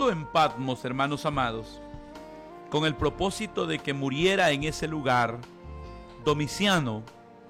estando en Patmos, hermanos amados, con el propósito de que muriera en ese lugar, Domiciano,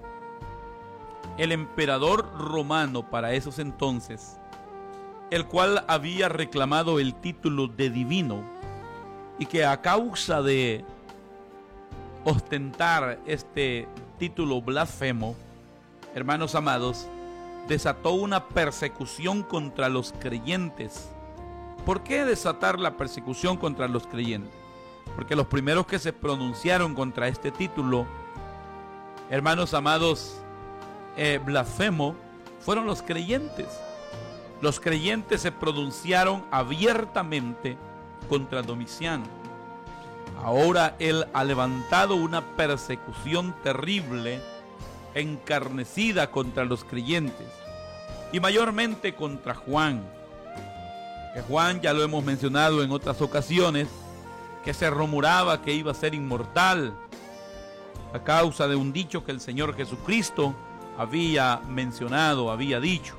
el emperador romano para esos entonces, el cual había reclamado el título de divino, y que a causa de ostentar este título blasfemo, hermanos amados, desató una persecución contra los creyentes. ¿Por qué desatar la persecución contra los creyentes? Porque los primeros que se pronunciaron contra este título, hermanos amados, blasfemo, fueron los creyentes. Los creyentes se pronunciaron abiertamente contra Domiciano. Ahora él ha levantado una persecución terrible, encarnecida contra los creyentes, y mayormente contra Juan. Que Juan, ya lo hemos mencionado en otras ocasiones, que se rumoraba que iba a ser inmortal a causa de un dicho que el Señor Jesucristo había mencionado, había dicho.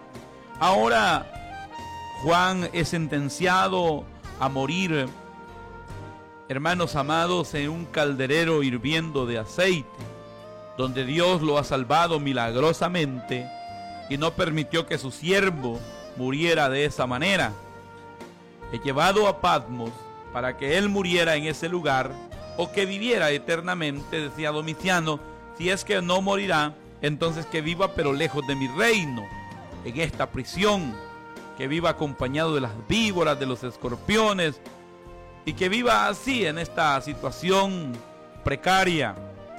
Ahora Juan es sentenciado a morir, hermanos amados, en un calderero hirviendo de aceite, donde Dios lo ha salvado milagrosamente y no permitió que su siervo muriera de esa manera. He llevado a Patmos para que él muriera en ese lugar, o que viviera eternamente, decía Domiciano. Si es que no morirá, entonces que viva pero lejos de mi reino, en esta prisión, que viva acompañado de las víboras, de los escorpiones, y que viva así en esta situación precaria.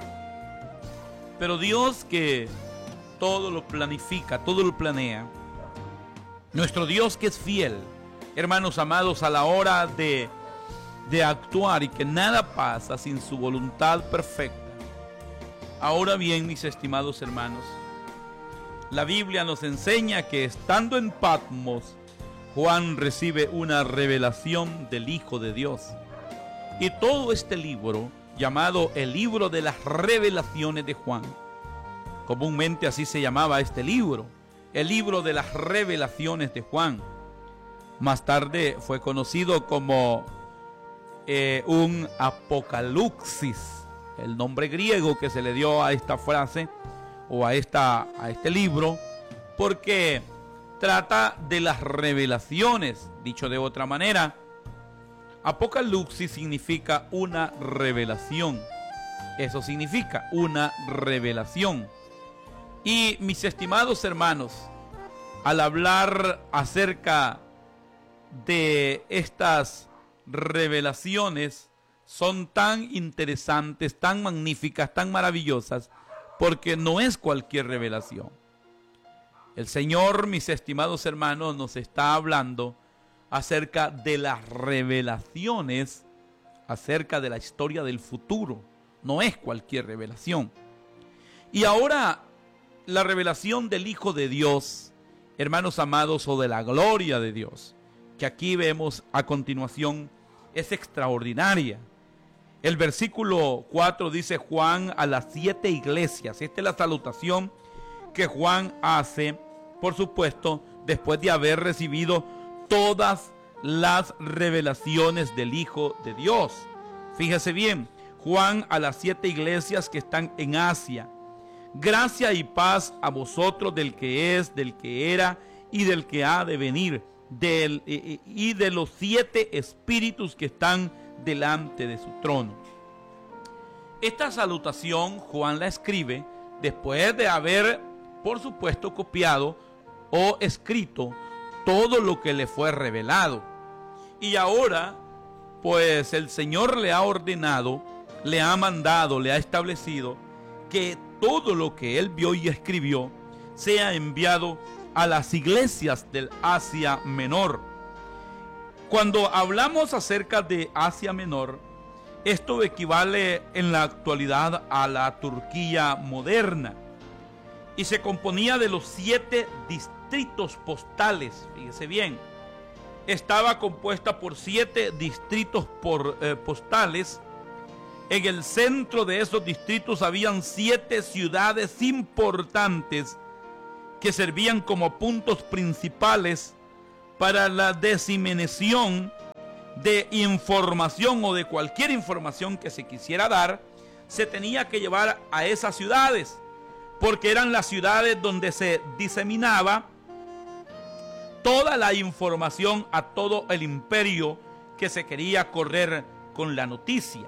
Pero Dios, que todo lo planifica, todo lo planea, nuestro Dios que es fiel, hermanos amados, a la hora de actuar, y que nada pasa sin su voluntad perfecta. Ahora bien, mis estimados hermanos, la Biblia nos enseña que estando en Patmos, Juan recibe una revelación del Hijo de Dios. Y todo este libro, llamado el libro de las revelaciones de Juan, comúnmente así se llamaba este libro, el libro de las revelaciones de Juan. Más tarde fue conocido como un apocalipsis, el nombre griego que se le dio a esta frase o a este libro, porque trata de las revelaciones. Dicho de otra manera, apocalipsis significa una revelación. Eso significa una revelación. Y mis estimados hermanos, al hablar acerca de estas revelaciones, son tan interesantes, tan magníficas, tan maravillosas, porque no es cualquier revelación. El Señor, mis estimados hermanos, nos está hablando acerca de las revelaciones, acerca de la historia del futuro. No es cualquier revelación. Y ahora, la revelación del Hijo de Dios, hermanos amados, o de la gloria de Dios, que aquí vemos a continuación, es extraordinaria. El versículo 4 dice: Juan a las 7 iglesias. Esta es la salutación que Juan hace, por supuesto, después de haber recibido todas las revelaciones del Hijo de Dios. Fíjese bien, Juan a las 7 iglesias que están en Asia. Gracia y paz a vosotros del que es, del que era y del que ha de venir, y de los 7 espíritus que están delante de su trono. Esta salutación Juan la escribe después de haber, por supuesto, copiado o escrito todo lo que le fue revelado. Y ahora, pues el Señor le ha ordenado, le ha mandado, le ha establecido que todo lo que él vio y escribió sea enviado a las iglesias del Asia Menor. Cuando hablamos acerca de Asia Menor, esto equivale en la actualidad a la Turquía moderna, y se componía de los 7 distritos postales. Fíjese bien, estaba compuesta por 7 distritos postales. En el centro de esos distritos habían 7 ciudades importantes que servían como puntos principales para la diseminación de información o de cualquier información que se quisiera dar, se tenía que llevar a esas ciudades, porque eran las ciudades donde se diseminaba toda la información a todo el imperio que se quería correr con la noticia.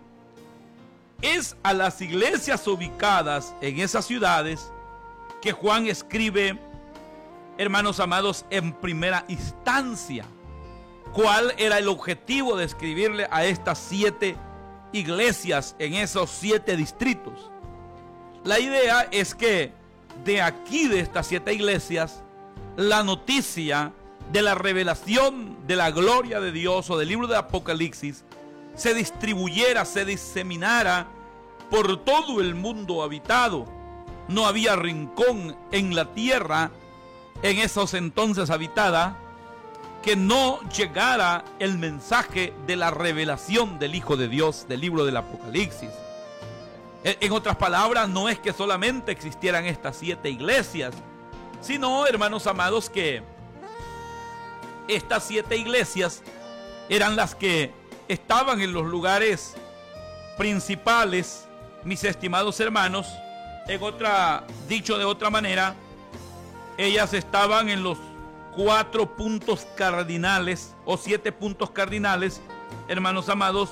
Es a las iglesias ubicadas en esas ciudades que Juan escribe, hermanos amados, en primera instancia. ¿Cuál era el objetivo de escribirle a estas 7 iglesias en esos 7 distritos? La idea es que de aquí, de estas 7 iglesias, la noticia de la revelación de la gloria de Dios o del libro de Apocalipsis se distribuyera, se diseminara por todo el mundo habitado. No había rincón en la tierra en esos entonces habitada que no llegara el mensaje de la revelación del Hijo de Dios, del libro del Apocalipsis. En otras palabras, no es que solamente existieran estas 7 iglesias, sino, hermanos amados, que estas 7 iglesias eran las que estaban en los lugares principales, mis estimados hermanos. Dicho de otra manera, ellas estaban en los 4 puntos cardinales o 7 puntos cardinales, hermanos amados,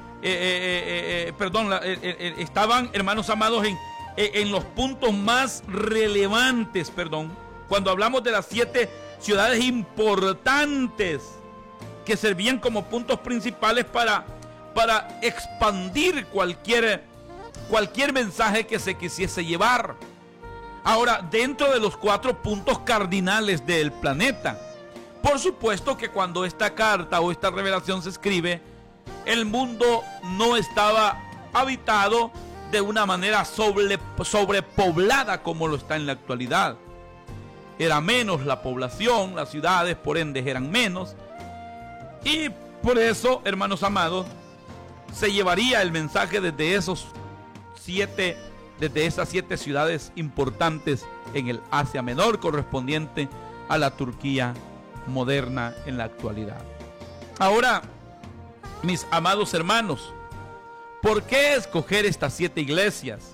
estaban, hermanos amados, en los puntos más relevantes, cuando hablamos de las 7 ciudades importantes que servían como puntos principales para expandir cualquier mensaje que se quisiese llevar. Ahora, dentro de los 4 puntos cardinales del planeta, por supuesto que cuando esta carta o esta revelación se escribe, el mundo no estaba habitado de una manera sobrepoblada como lo está en la actualidad. Era menos la población, las ciudades por ende eran menos, y por eso, hermanos amados, se llevaría el mensaje desde esas 7 ciudades importantes en el Asia Menor, correspondiente a la Turquía moderna en la actualidad. Ahora, mis amados hermanos, ¿por qué escoger estas 7 iglesias?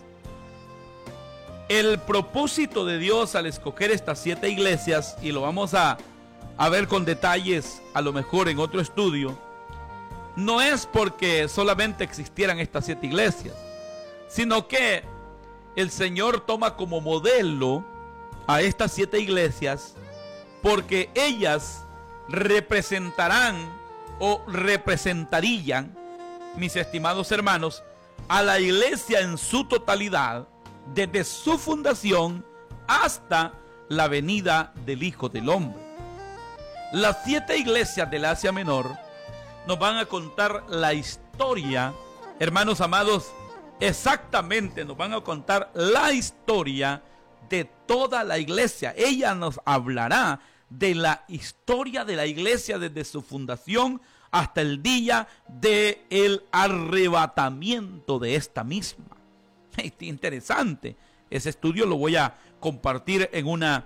El propósito de Dios al escoger estas 7 iglesias, y lo vamos a ver con detalles a lo mejor en otro estudio, no es porque solamente existieran estas 7 iglesias, sino que el Señor toma como modelo a estas 7 iglesias porque ellas representarán o representarían, mis estimados hermanos, a la iglesia en su totalidad, desde su fundación hasta la venida del Hijo del Hombre. Las 7 iglesias del Asia Menor nos van a contar la historia, hermanos amados, exactamente nos van a contar la historia de toda la iglesia. Ella nos hablará de la historia de la iglesia desde su fundación hasta el día del arrebatamiento de esta misma. Interesante. Ese estudio lo voy a compartir en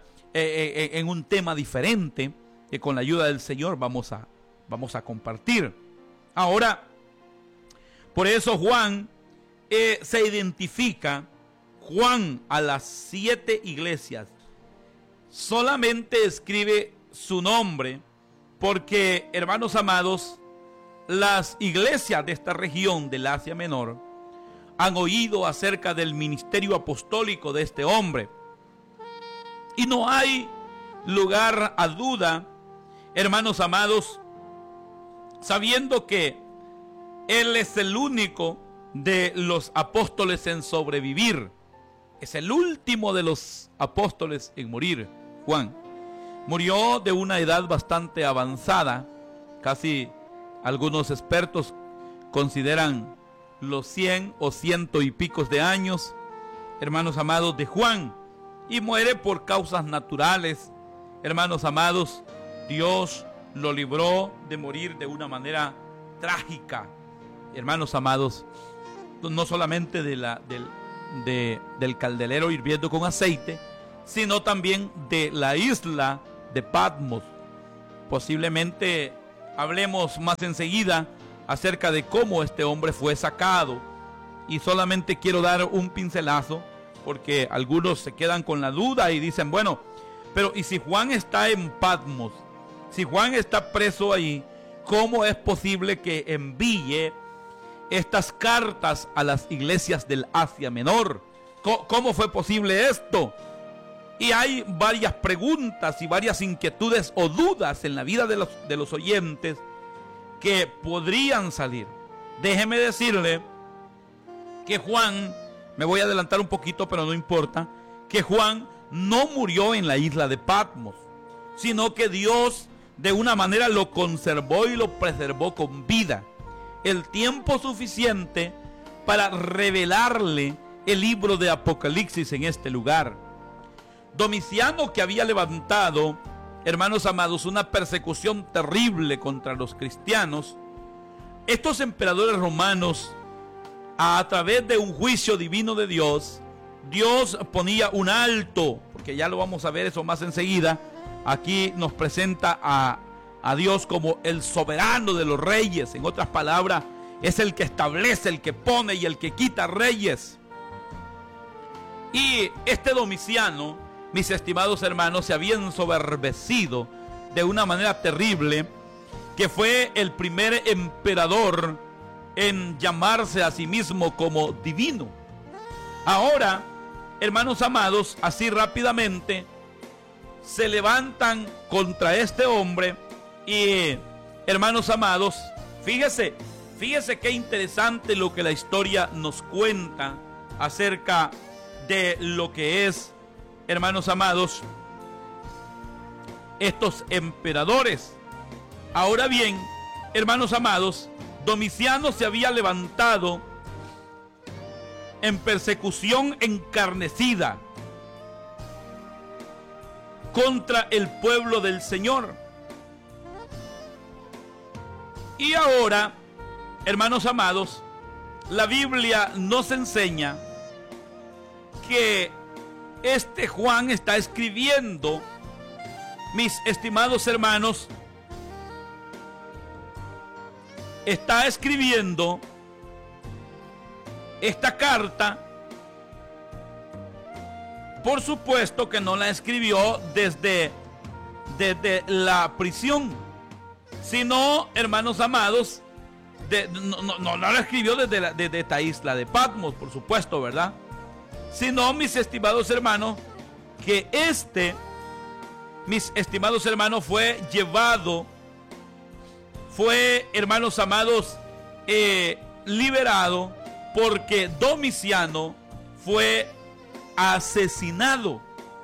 un tema diferente que con la ayuda del Señor vamos a compartir. Ahora, por eso Juan se identifica, Juan, a las 7 iglesias. Solamente escribe su nombre porque, hermanos amados, las iglesias de esta región del Asia Menor han oído acerca del ministerio apostólico de este hombre. Y no hay lugar a duda, hermanos amados, sabiendo que él es el único de los apóstoles en sobrevivir. Es el último de los apóstoles en morir, Juan. Murió de una edad bastante avanzada. Casi algunos expertos consideran los 100 o 100 y picos de años, hermanos amados, de Juan. Y muere por causas naturales. Hermanos amados, Dios lo libró de morir de una manera trágica. Hermanos amados, no solamente del calderero hirviendo con aceite, sino también de la isla de Patmos. Posiblemente hablemos más enseguida acerca de cómo este hombre fue sacado. Y solamente quiero dar un pincelazo, porque algunos se quedan con la duda y dicen, bueno, pero ¿y si Juan está en Patmos? Si Juan está preso ahí, ¿cómo es posible que envíe estas cartas a las iglesias del Asia Menor? ¿Cómo fue posible esto? Y hay varias preguntas y varias inquietudes o dudas en la vida de los oyentes que podrían salir. Déjeme decirle que Juan, me voy a adelantar un poquito, pero no importa, que Juan no murió en la isla de Patmos, sino que Dios de una manera lo conservó y lo preservó con vida, el tiempo suficiente para revelarle el libro de Apocalipsis en este lugar. Domiciano, que había levantado, hermanos amados, una persecución terrible contra los cristianos, estos emperadores romanos, a través de un juicio divino de Dios, Dios ponía un alto, porque ya lo vamos a ver eso más enseguida. Aquí nos presenta a Dios como el soberano de los reyes. En otras palabras, es el que establece, el que pone y el que quita reyes. Y este Domiciano, mis estimados hermanos, se había ensoberbecido de una manera terrible, que fue el primer emperador en llamarse a sí mismo como divino. Ahora, hermanos amados, así rápidamente se levantan contra este hombre. Y hermanos amados, fíjese qué interesante lo que la historia nos cuenta acerca de lo que es, hermanos amados, estos emperadores. Ahora bien, hermanos amados, Domiciano se había levantado en persecución encarnecida contra el pueblo del Señor. Y ahora, hermanos amados, la Biblia nos enseña que este Juan está escribiendo, mis estimados hermanos, está escribiendo esta carta. Por supuesto que no la escribió desde la prisión, sino, hermanos amados, no la escribió desde esta isla de Patmos, por supuesto, ¿verdad? Sino, mis estimados hermanos, que mis estimados hermanos, fue llevado, fue, hermanos amados, liberado, porque Domiciano fue asesinado.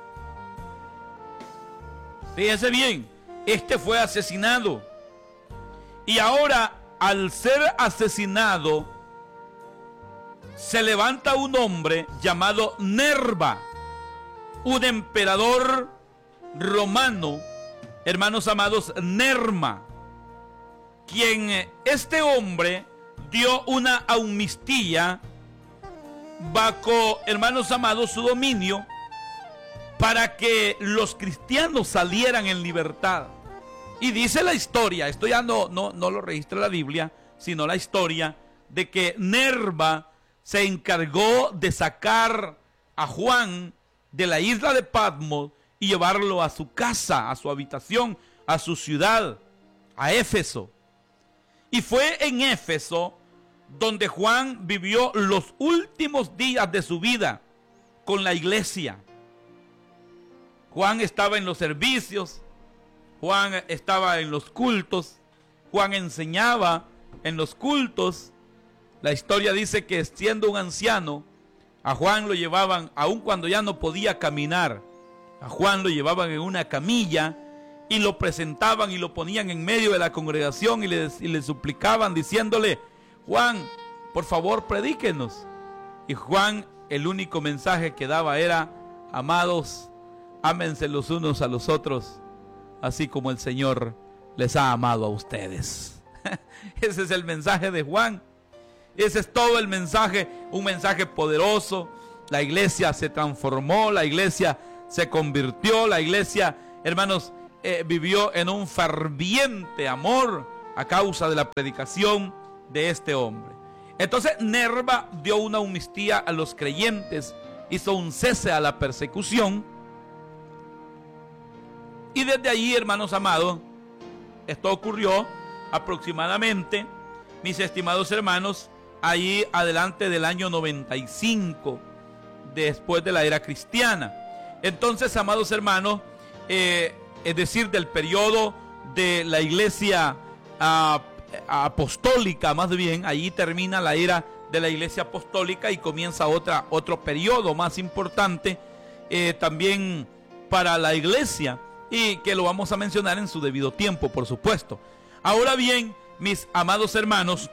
Fíjense bien, fue asesinado. Y ahora, al ser asesinado, se levanta un hombre llamado Nerva, un emperador romano, hermanos amados, Nerma, quien este hombre dio una amnistía bajo, hermanos amados, su dominio, para que los cristianos salieran en libertad. Y dice la historia, esto ya no lo registra la Biblia, sino la historia de que Nerva se encargó de sacar a Juan de la isla de Patmos y llevarlo a su casa, a su habitación, a su ciudad, a Éfeso. Y fue en Éfeso donde Juan vivió los últimos días de su vida con la iglesia. Juan estaba en los servicios, Juan estaba en los cultos, Juan enseñaba en los cultos. La historia dice que, siendo un anciano, a Juan lo llevaban, aun cuando ya no podía caminar, a Juan lo llevaban en una camilla y lo presentaban y lo ponían en medio de la congregación y le suplicaban diciéndole: Juan, por favor, predíquenos. Y Juan, el único mensaje que daba era: amados, ámense los unos a los otros, así como el Señor les ha amado a ustedes. Ese es el mensaje de Juan. Ese es todo el mensaje, un mensaje poderoso. La iglesia se transformó, la iglesia se convirtió, la iglesia, hermanos, vivió en un ferviente amor a causa de la predicación de este hombre. Entonces Nerva dio una amnistía a los creyentes, hizo un cese a la persecución, y desde allí, hermanos amados, esto ocurrió aproximadamente, mis estimados hermanos, allí adelante del año 95 después de la era cristiana. Entonces, amados hermanos, es decir, del periodo de la iglesia apostólica, más bien, allí termina la era de la iglesia apostólica y comienza otro periodo más importante también para la iglesia, y que lo vamos a mencionar en su debido tiempo, por supuesto. Ahora bien, mis amados hermanos,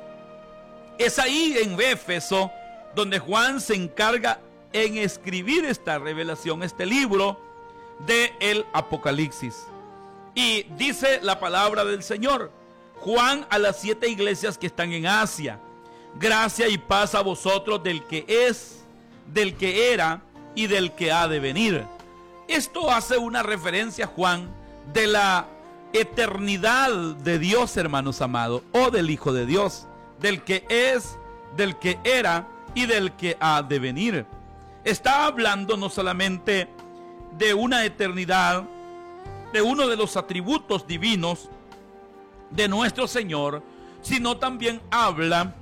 es ahí en Éfeso donde Juan se encarga en escribir esta revelación, este libro de el Apocalipsis. Y dice la palabra del Señor: Juan a las 7 iglesias que están en Asia, gracia y paz a vosotros del que es, del que era y del que ha de venir. Esto hace una referencia, Juan, de la eternidad de Dios, hermanos amados, o del Hijo de Dios, del que es, del que era y del que ha de venir. Está hablando no solamente de una eternidad, de uno de los atributos divinos de nuestro Señor, sino también habla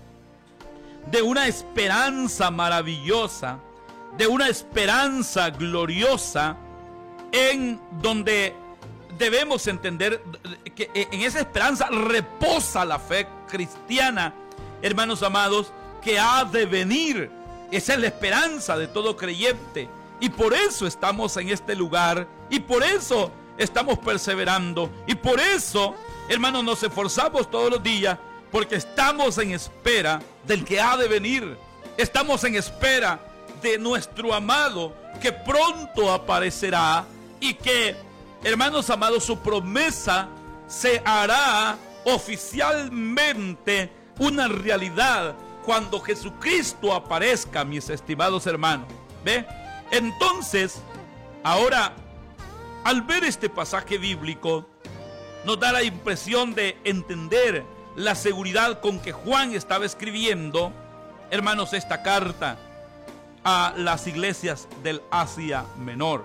de una esperanza maravillosa, de una esperanza gloriosa, en donde debemos entender que en esa esperanza reposa la fe cristiana, hermanos amados, que ha de venir. Esa es la esperanza de todo creyente, y por eso estamos en este lugar, y por eso estamos perseverando, y por eso, hermanos, nos esforzamos todos los días, porque estamos en espera del que ha de venir. Estamos en espera de nuestro amado, que pronto aparecerá, y que, hermanos amados, su promesa se hará oficialmente una realidad cuando Jesucristo aparezca, mis estimados hermanos. ¿Ve? Entonces, ahora, al ver este pasaje bíblico, nos da la impresión de entender la seguridad con que Juan estaba escribiendo, hermanos, esta carta a las iglesias del Asia Menor.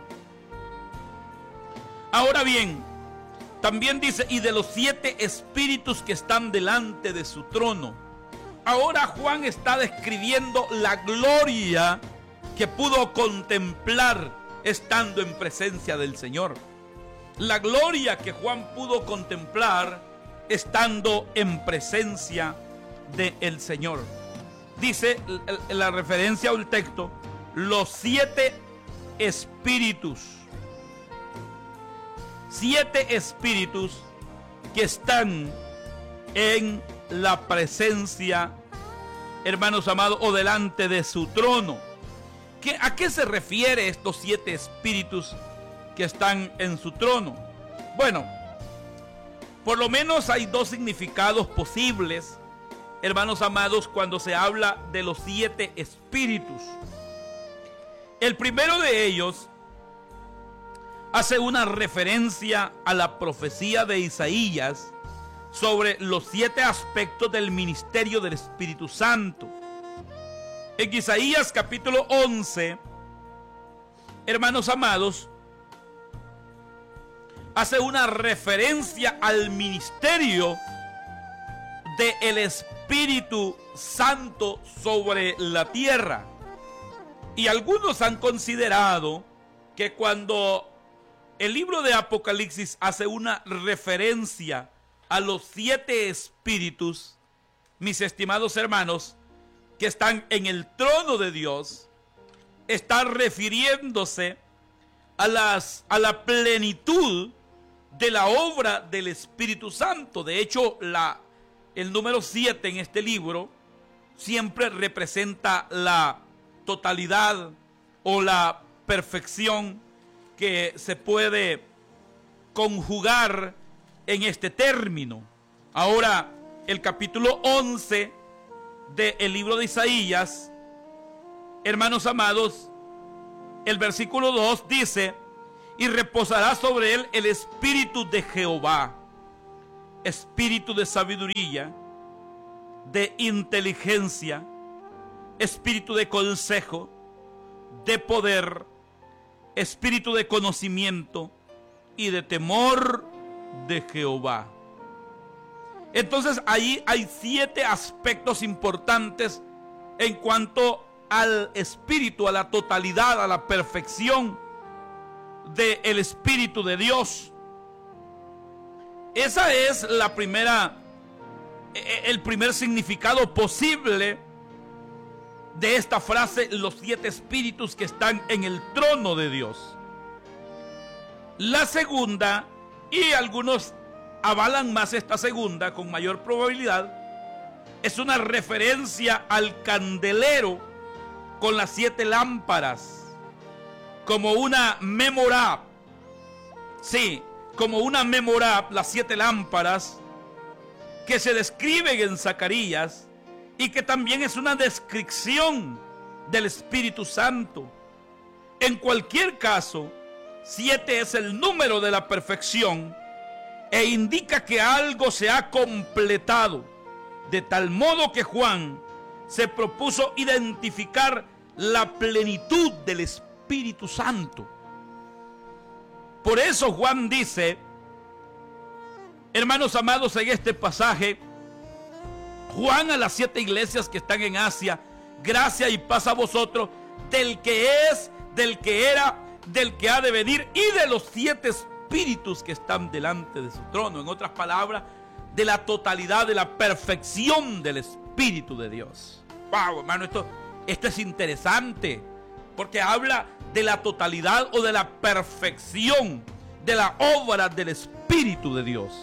Ahora bien, también dice: y de los 7 espíritus que están delante de su trono. Ahora Juan está describiendo la gloria que pudo contemplar estando en presencia del Señor. La gloria que Juan pudo contemplar estando en presencia del Señor. Dice la referencia al texto: los 7 espíritus. 7 espíritus que están en la presencia, hermanos amados, o delante de su trono. ¿A qué se refiere estos 7 espíritus que están en su trono? Bueno, por lo menos hay 2 significados posibles, hermanos amados, cuando se habla de los 7 espíritus. El primero de ellos hace una referencia a la profecía de Isaías sobre los 7 aspectos del ministerio del Espíritu Santo. En Isaías capítulo 11, hermanos amados, hace una referencia al ministerio del Espíritu Santo sobre la tierra. Y algunos han considerado que cuando el libro de Apocalipsis hace una referencia a los 7 espíritus, mis estimados hermanos, que están en el trono de Dios, está refiriéndose a la plenitud de la obra del Espíritu Santo. De hecho, el número 7 en este libro siempre representa la totalidad o la perfección que se puede conjugar en este término. Ahora, el capítulo 11 del libro de Isaías, hermanos amados, el versículo 2 dice: y reposará sobre él el espíritu de Jehová, espíritu de sabiduría, de inteligencia, espíritu de consejo, de poder, espíritu de conocimiento y de temor de Jehová. Entonces ahí hay 7 aspectos importantes en cuanto al espíritu, a la totalidad, a la perfección del Espíritu de Dios. Esa es el primer significado posible de esta frase, los 7 espíritus que están en el trono de Dios. La segunda, y algunos avalan más esta segunda con mayor probabilidad, es una referencia al candelero con las 7 lámparas, como una menorá. Sí, como una menorá, las 7 lámparas que se describen en Zacarías y que también es una descripción del Espíritu Santo. En cualquier caso, 7 es el número de la perfección e indica que algo se ha completado, de tal modo que Juan se propuso identificar la plenitud del Espíritu Santo. Por eso Juan dice, hermanos amados, en este pasaje, Juan a las 7 iglesias que están en Asia: gracia y paz a vosotros, del que es, del que era, del que ha de venir, y de los 7 espíritus que están delante de su trono. En otras palabras, de la totalidad, de la perfección del Espíritu de Dios. Wow, hermano, esto es interesante, porque habla de la totalidad o de la perfección de la obra del Espíritu de Dios.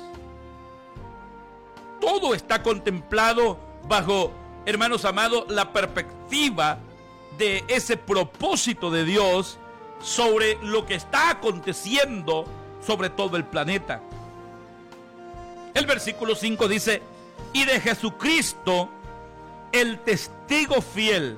Todo está contemplado bajo, hermanos amados, la perspectiva de ese propósito de Dios sobre lo que está aconteciendo sobre todo el planeta. El versículo 5 dice: y de Jesucristo, el testigo fiel,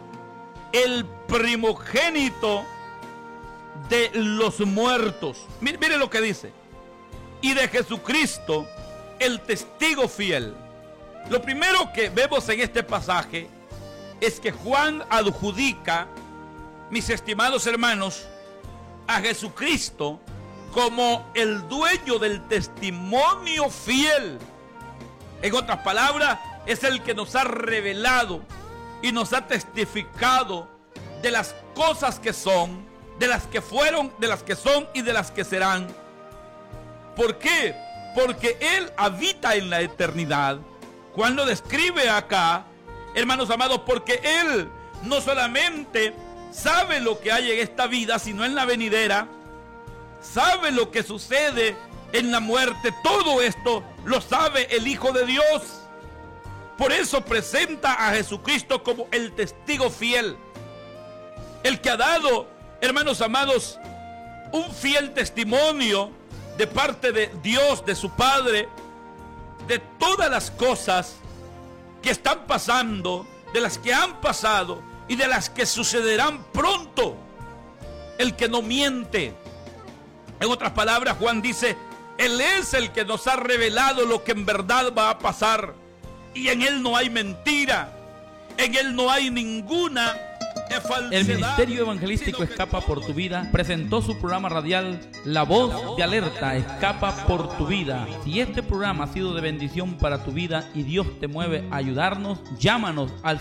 el primogénito de los muertos. Mire lo que dice: y de Jesucristo, el testigo fiel. Lo primero que vemos en este pasaje es que Juan adjudica, mis estimados hermanos, a Jesucristo como el dueño del testimonio fiel. En otras palabras, es el que nos ha revelado y nos ha testificado de las cosas que son, de las que fueron, de las que son y de las que serán. ¿Por qué? Porque Él habita en la eternidad. Juan lo describe acá, hermanos amados, porque Él no solamente sabe lo que hay en esta vida, sino en la venidera. Sabe lo que sucede en la muerte. Todo esto lo sabe el Hijo de Dios. Por eso presenta a Jesucristo como el testigo fiel, el que ha dado, hermanos amados, un fiel testimonio de parte de Dios, de su Padre, de todas las cosas que están pasando, de las que han pasado y de las que sucederán pronto. El que no miente. En otras palabras, Juan dice: Él es el que nos ha revelado lo que en verdad va a pasar, y en Él no hay mentira, en Él no hay ninguna falsedad. El Ministerio Evangelístico Escapa por tu Vida presentó su programa radial La Voz de Alerta, Escapa por tu Vida. Si este programa ha sido de bendición para tu vida y Dios te mueve a ayudarnos, llámanos al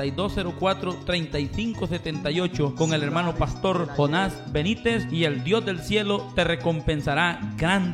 7204-3578 con el hermano pastor Jonás Benítez, y el Dios del cielo te recompensará grande.